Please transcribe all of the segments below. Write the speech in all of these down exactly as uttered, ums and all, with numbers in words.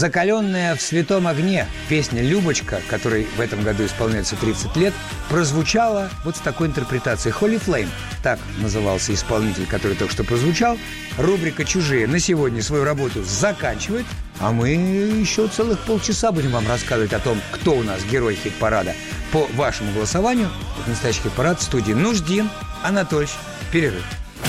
Закаленная в святом огне песня «Любочка», которой в этом году исполняется тридцать лет, прозвучала вот с такой интерпретацией. Holy Flame, так назывался исполнитель, который только что прозвучал. Рубрика «Чужие» на сегодня свою работу заканчивает, а мы еще целых полчаса будем вам рассказывать о том, кто у нас герой хит-парада. По вашему голосованию, это настоящий хит-парад в студии Нуждин Анатольевич. Перерыв.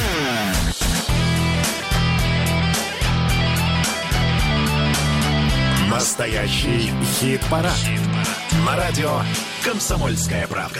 Настоящий хит-парад. Хит-парад. На радио «Комсомольская правда».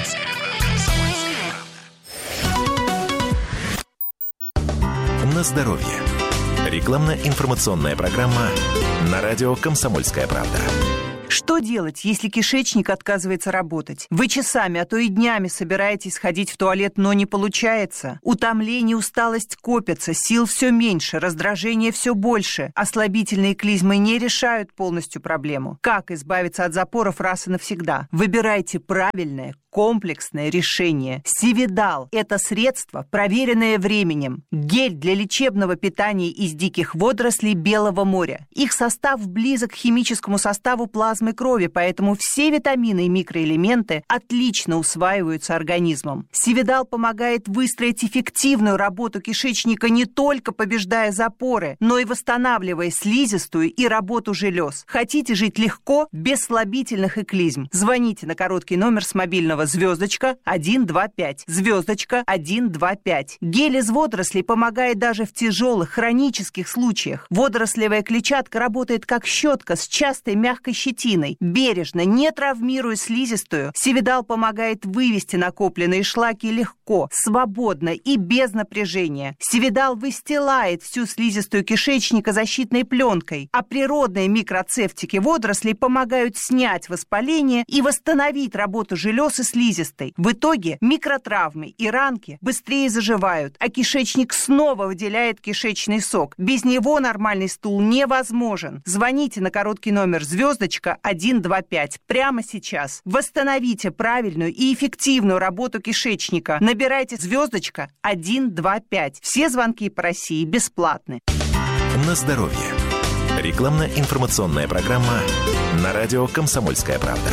На здоровье. Рекламно-информационная программа на радио «Комсомольская правда». Что делать, если кишечник отказывается работать? Вы часами, а то и днями собираетесь ходить в туалет, но не получается. Утомление, усталость копятся, сил все меньше, раздражение все больше. Ослабительные клизмы не решают полностью проблему. Как избавиться от запоров раз и навсегда? Выбирайте правильное, комплексное решение. Сивидал – это средство, проверенное временем. Гель для лечебного питания из диких водорослей Белого моря. Их состав близок к химическому составу плазмы крови, поэтому все витамины и микроэлементы отлично усваиваются организмом. Сивидал помогает выстроить эффективную работу кишечника, не только побеждая запоры, но и восстанавливая слизистую и работу желез. Хотите жить легко, без слабительных и клизм? Звоните на короткий номер с мобильного звездочка один два пять, звездочка один два пять. Гель из водорослей помогает даже в тяжелых хронических случаях. Водорослевая клетчатка работает как щетка с частой мягкой щетиной. Бережно, не травмируя слизистую, Сивидал помогает вывести накопленные шлаки легко, свободно и без напряжения. Сивидал выстилает всю слизистую кишечника защитной пленкой, а природные микроцефтики водорослей помогают снять воспаление и восстановить работу желез и слизистой. В итоге микротравмы и ранки быстрее заживают, а кишечник снова выделяет кишечный сок. Без него нормальный стул невозможен. Звоните на короткий номер звездочка один два пять прямо сейчас. Восстановите правильную и эффективную работу кишечника. Набирайте звездочка один два пять. Все звонки по России бесплатны. На здоровье. Рекламно-информационная программа на радио «Комсомольская правда».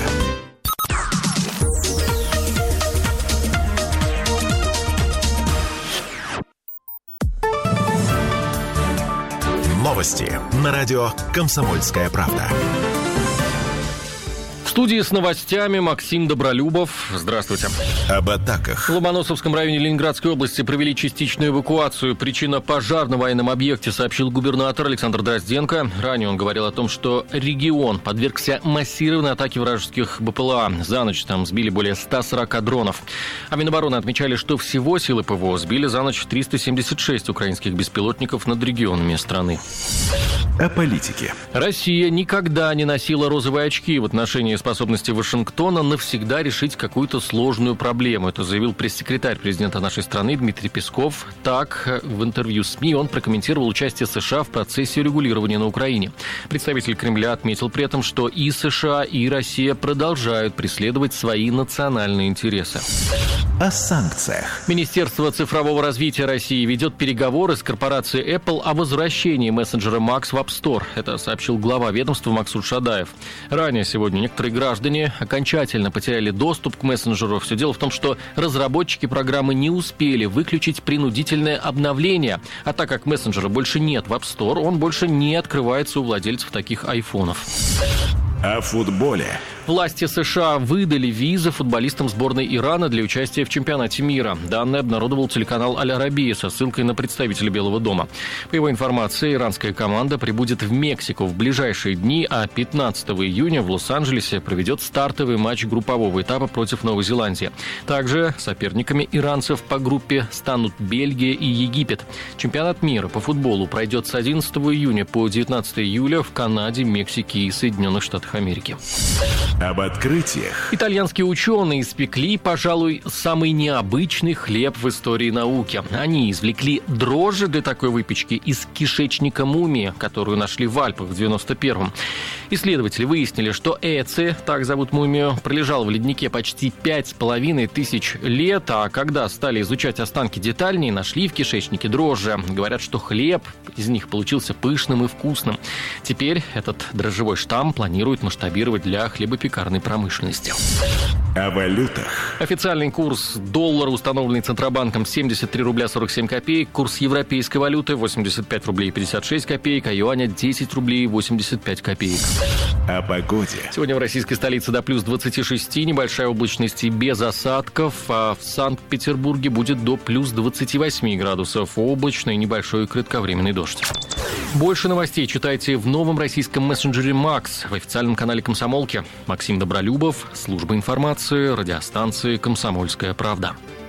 Новости на радио «Комсомольская правда». В студии с новостями Максим Добролюбов. Здравствуйте. Об атаках. В Ломоносовском районе Ленинградской области провели частичную эвакуацию. Причина пожар на военном объекте, сообщил губернатор Александр Дрозденко. Ранее он говорил о том, что регион подвергся массированной атаке вражеских БПЛА. За ночь там сбили более ста сорока дронов. А Минобороны отмечали, что всего силы ПВО сбили за ночь триста семьдесят шесть украинских беспилотников над регионами страны. О политике. Россия никогда не носила розовые очки в отношении способности Вашингтона навсегда решить какую-то сложную проблему. Это заявил пресс-секретарь президента нашей страны Дмитрий Песков. Так, в интервью СМИ он прокомментировал участие США в процессе регулирования на Украине. Представитель Кремля отметил при этом, что и США, и Россия продолжают преследовать свои национальные интересы. О санкциях. Министерство цифрового развития России ведет переговоры с корпорацией Apple о возвращении мессенджера Max в App Store. Это сообщил глава ведомства Максут Шадаев. Ранее сегодня некоторые граждане окончательно потеряли доступ к мессенджеру. Все дело в том, что разработчики программы не успели выключить принудительное обновление. А так как мессенджера больше нет в App Store, он больше не открывается у владельцев таких айфонов. О футболе. Власти США выдали визы футболистам сборной Ирана для участия в чемпионате мира. Данные обнародовал телеканал Аль-Арабия со ссылкой на представителя Белого дома. По его информации, иранская команда прибудет в Мексику в ближайшие дни, а пятнадцатого июня в Лос-Анджелесе проведет стартовый матч группового этапа против Новой Зеландии. Также соперниками иранцев по группе станут Бельгия и Египет. Чемпионат мира по футболу пройдет с одиннадцатого июня по девятнадцатого июля в Канаде, Мексике и Соединенных Штатах Америки. Об открытиях. Итальянские ученые испекли, пожалуй, самый необычный хлеб в истории науки. Они извлекли дрожжи для такой выпечки из кишечника мумии, которую нашли в Альпах в девяносто первом. Исследователи выяснили, что Эци, так зовут мумию, пролежал в леднике почти пять с половиной тысяч лет, а когда стали изучать останки детальнее, нашли в кишечнике дрожжи. Говорят, что хлеб из них получился пышным и вкусным. Теперь этот дрожжевой штамм планируют масштабировать для хлебопекарной промышленности. О валютах. Официальный курс доллара, установленный Центробанком, семьдесят три рубля сорок семь копеек. Курс европейской валюты восемьдесят пять рублей пятьдесят шесть копеек, а юаня десять рублей восемьдесят пять копеек. О погоде. Сегодня в российской столице до плюс двадцати шести, небольшая облачность и без осадков, а в Санкт-Петербурге будет до плюс двадцати восьми градусов, облачно и небольшой кратковременный дождь. Больше новостей читайте в новом российском мессенджере «Макс» в официальном канале «Комсомолки». Максим Добролюбов, служба информации, радиостанции «Комсомольская правда».